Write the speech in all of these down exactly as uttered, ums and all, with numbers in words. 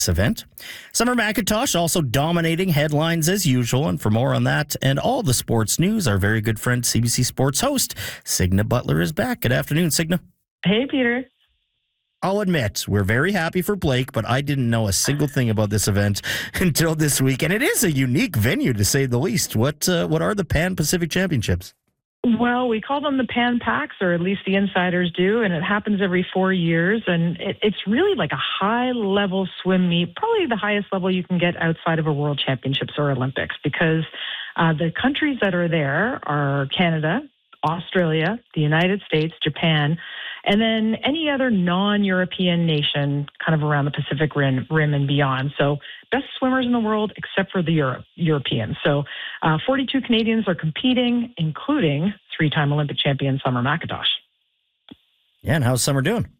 event. Summer McIntosh also dominating headlines as usual. And for more on that and all the sports news, our very good friend, C B C Sports host, Signa Butler is back. Good afternoon, Signa. Hey, Peter. I'll admit, we're very happy for Blake, but I didn't know a single thing about this event until this week. And it is a unique venue, to say the least. What uh, what are the Pan Pacific Championships? Well, we call them the Pan Pacs, or at least the insiders do, and it happens every four years. And it, it's really like a high-level swim meet, probably the highest level you can get outside of a World Championships or Olympics, because uh, the countries that are there are Canada, Australia, the United States, Japan, and then any other non-European nation kind of around the Pacific Rim, rim and beyond. So best swimmers in the world except for the Euro- Europeans. So uh, forty-two Canadians are competing, including three-time Olympic champion Summer McIntosh. Yeah, and how's Summer doing?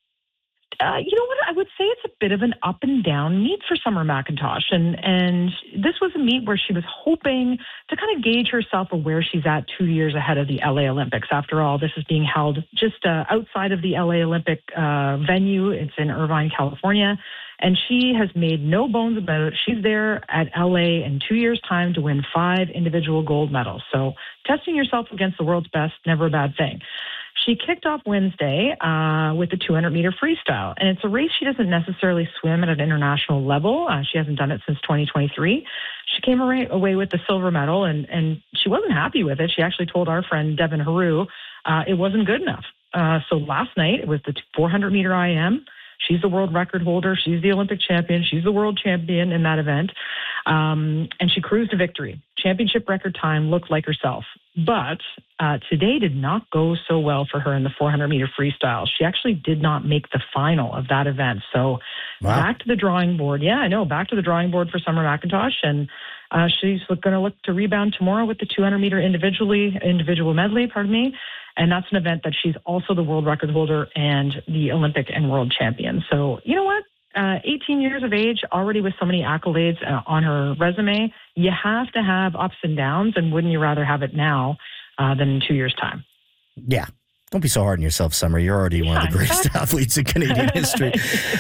Uh, you know what? I would say it's a bit of an up and down meet for Summer McIntosh. And, and this was a meet where she was hoping to kind of gauge herself of where she's at two years ahead of the L A Olympics. After all, this is being held just uh, outside of the L A Olympic uh, venue. It's in Irvine, California. And she has made no bones about it. She's there at L A in two years' time to win five individual gold medals. So testing yourself against the world's best, never a bad thing. She kicked off Wednesday uh, with the two hundred meter freestyle, and it's a race she doesn't necessarily swim at an international level. Uh, she hasn't done it since twenty twenty-three. She came away, away with the silver medal, and, and she wasn't happy with it. She actually told our friend Devin Haru uh, it wasn't good enough. Uh, so last night, it was the four hundred meter I M. She's the world record holder. She's the Olympic champion. She's the world champion in that event. Um, and she cruised to victory. Championship record time, looked like herself. But uh, today did not go so well for her in the four hundred meter freestyle. She actually did not make the final of that event. So wow. Back to the drawing board. Yeah, I know. Back to the drawing board for Summer McIntosh. And uh, she's going to look to rebound tomorrow with the two hundred meter individually, individual medley, pardon me. And that's an event that she's also the world record holder and the Olympic and world champion. So, you know what? Uh, eighteen years of age, already with so many accolades uh, on her resume, you have to have ups and downs. And wouldn't you rather have it now uh, than in two years' time? Yeah. Don't be so hard on yourself, Summer. You're already yeah, one of the greatest exactly. athletes in Canadian history.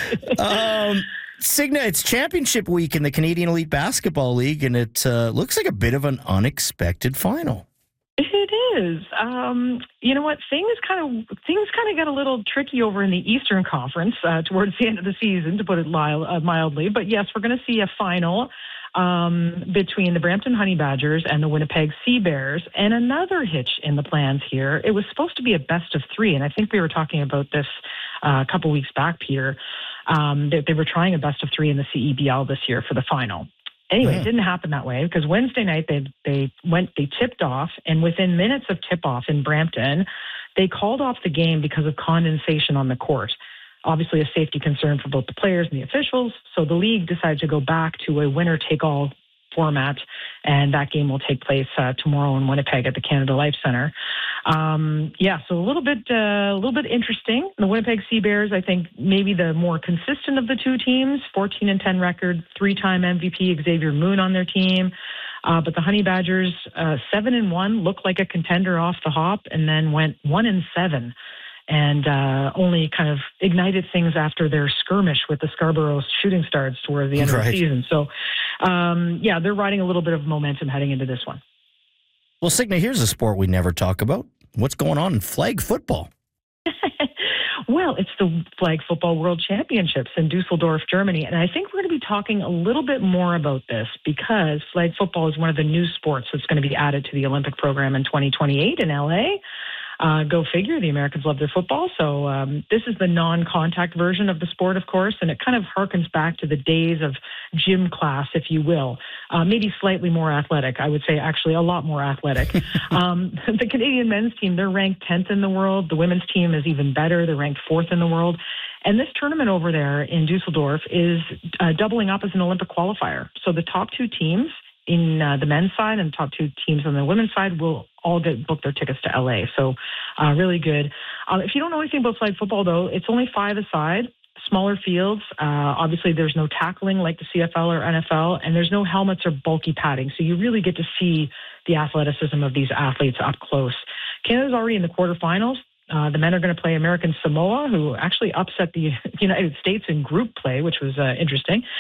um, Signa, it's championship week in the Canadian Elite Basketball League, and it uh, looks like a bit of an unexpected final. It is. Um, you know what? Things kind of things kind of got a little tricky over in the Eastern Conference uh, towards the end of the season, to put it li- uh, mildly. But yes, we're going to see a final um, between the Brampton Honey Badgers and the Winnipeg Sea Bears. And another hitch in the plans here. It was supposed to be a best of three, and I think we were talking about this uh, a couple weeks back, Peter. Um, they, they were trying a best of three in the C E B L this year for the final. Anyway, yeah. It didn't happen that way because Wednesday night they they went they tipped off, and within minutes of tip off in Brampton, they called off the game because of condensation on the court. Obviously, a safety concern for both the players and the officials. So the league decided to go back to a winner take all format, and that game will take place uh, tomorrow in Winnipeg at the Canada Life Center. Um, yeah, so a little bit, uh, a little bit interesting. The Winnipeg Sea Bears, I think, maybe the more consistent of the two teams. fourteen and ten record, three-time M V P Xavier Moon on their team. Uh, but the Honey Badgers, uh, seven and one, looked like a contender off the hop, and then went one and seven. And uh, only kind of ignited things after their skirmish with the Scarborough Shooting Stars towards the end right. of the season. So, um, yeah, they're riding a little bit of momentum heading into this one. Well, Signa, here's a sport we never talk about. What's going on in flag football? Well, it's the Flag Football World Championships in Dusseldorf, Germany. And I think we're going to be talking a little bit more about this because flag football is one of the new sports that's going to be added to the Olympic program in twenty twenty-eight in L A. Uh, go figure, the Americans love their football. So um, this is the non-contact version of the sport, of course, and it kind of harkens back to the days of gym class, if you will. Uh, maybe slightly more athletic. I would say actually a lot more athletic. um, the Canadian men's team, they're ranked tenth in the world. The women's team is even better. They're ranked fourth in the world. And this tournament over there in Dusseldorf is uh, doubling up as an Olympic qualifier. So the top two teams in uh, the men's side and the top two teams on the women's side will all get book their tickets to L A. So uh, really good. Um, if you don't know anything about flag football, though, it's only five a side, smaller fields. Uh, obviously, there's no tackling like the C F L or N F L, and there's no helmets or bulky padding. So you really get to see the athleticism of these athletes up close. Canada's already in the quarterfinals. Uh, the men are going to play American Samoa, who actually upset the United States in group play, which was uh, interesting.